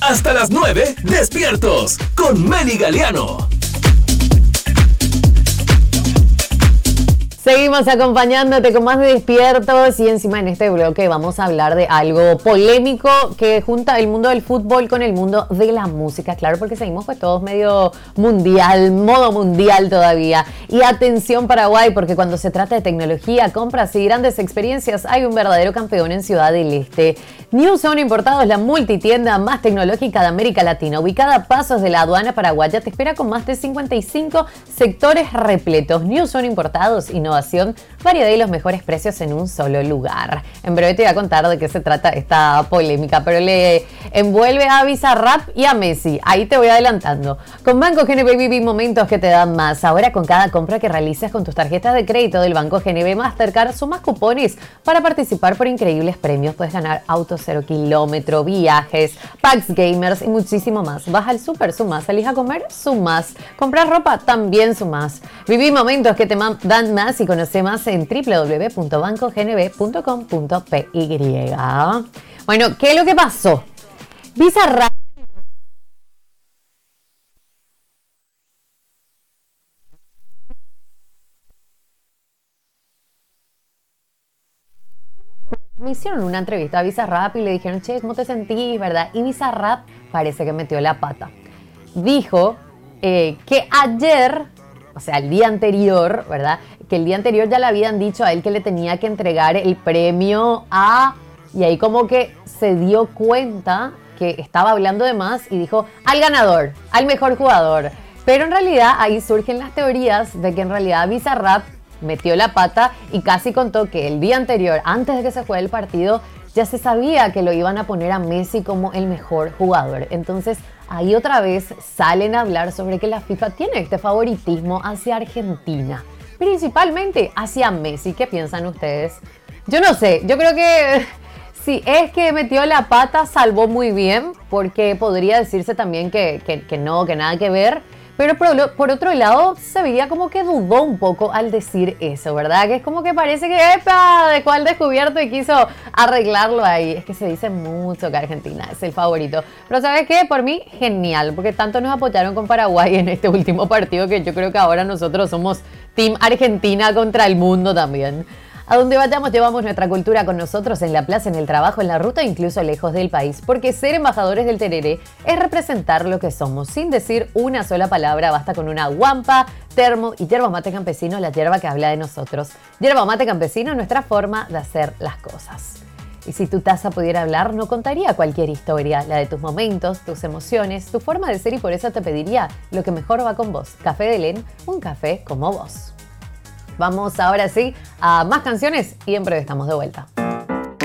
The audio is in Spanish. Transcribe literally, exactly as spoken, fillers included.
hasta las nueve, despiertos con Meli Galeano. Seguimos acompañándote con más de Despiertos y encima en este bloque vamos a hablar de algo polémico que junta el mundo del fútbol con el mundo de la música, claro, porque seguimos pues todos medio mundial, modo mundial todavía. Y atención Paraguay, porque cuando se trata de tecnología, compras y grandes experiencias, hay un verdadero campeón en Ciudad del Este. New Zone Importados, la multitienda más tecnológica de América Latina, ubicada a pasos de la aduana paraguaya, te espera con más de cincuenta y cinco sectores repletos. New Zone Importados, innovación, variedad y los mejores precios en un solo lugar. En breve te voy a contar de qué se trata esta polémica, pero le envuelve a Bizarrap y a Messi. Ahí te voy adelantando. Con Banco G N B viví momentos que te dan más. Ahora con cada compra que realices con tus tarjetas de crédito del Banco G N B Mastercard, sumas cupones para participar por increíbles premios. Puedes ganar autos cero kilómetro, viajes, packs gamers y muchísimo más. Vas al súper, sumas. Salís a comer, sumas. Comprar ropa, también sumas. Viví momentos que te dan más y conoce más en doble u doble u doble u punto banco g n b punto com punto p y. Bueno, ¿qué es lo que pasó? Bizarrap me hicieron una entrevista a Bizarrap y le dijeron, che, ¿cómo te sentís, verdad? Y Bizarrap parece que metió la pata. Dijo eh, que ayer, o sea, el día anterior, ¿verdad? Que el día anterior ya le habían dicho a él que le tenía que entregar el premio a... Y ahí como que se dio cuenta que estaba hablando de más y dijo, al ganador, al mejor jugador. Pero en realidad ahí surgen las teorías de que en realidad Bizarrap metió la pata y casi contó que el día anterior, antes de que se juegue el partido, ya se sabía que lo iban a poner a Messi como el mejor jugador. Entonces, ahí otra vez salen a hablar sobre que la FIFA tiene este favoritismo hacia Argentina, principalmente hacia Messi. ¿Qué piensan ustedes? Yo no sé, yo creo que si es que metió la pata, salvó muy bien, porque podría decirse también que, que, que no, que nada que ver. Pero por, por otro lado, se veía como que dudó un poco al decir eso, ¿verdad? Que es como que parece que, ¡epa!, dejó al descubierto y quiso arreglarlo ahí. Es que se dice mucho que Argentina es el favorito. Pero ¿sabes qué? Por mí, genial, porque tanto nos apoyaron con Paraguay en este último partido que yo creo que ahora nosotros somos Team Argentina contra el mundo también. A donde vayamos llevamos nuestra cultura con nosotros, en la plaza, en el trabajo, en la ruta, incluso lejos del país. Porque ser embajadores del tereré es representar lo que somos. Sin decir una sola palabra, basta con una guampa, termo y yerba mate campesino, la yerba que habla de nosotros. Yerba mate campesino, nuestra forma de hacer las cosas. Y si tu taza pudiera hablar, no contaría cualquier historia, la de tus momentos, tus emociones, tu forma de ser, y por eso te pediría lo que mejor va con vos. Café de Lén, un café como vos. Vamos ahora sí a más canciones y en breve estamos de vuelta.